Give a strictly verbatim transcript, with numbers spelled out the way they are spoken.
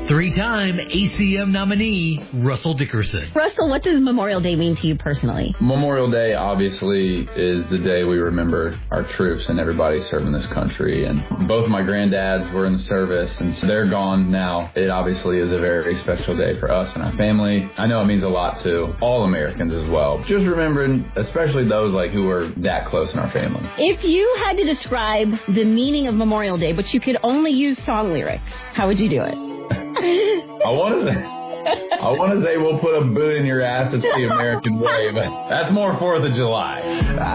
Three-time A C M nominee, Russell Dickerson. Russell, what does Memorial Day mean to you personally? Memorial Day, obviously, is the day we remember our troops and everybody serving this country. And both my granddads were in the service, and so they're gone now. It obviously is a very special day for us and our family. I know it means a lot to all Americans as well. Just remembering, especially those like who are that close in our family. If you had to describe the meaning of Memorial Day, but you could only use song lyrics, how would you do it? I want to say, I want to say we'll put a boot in your ass. It's the American way, but that's more Fourth of July.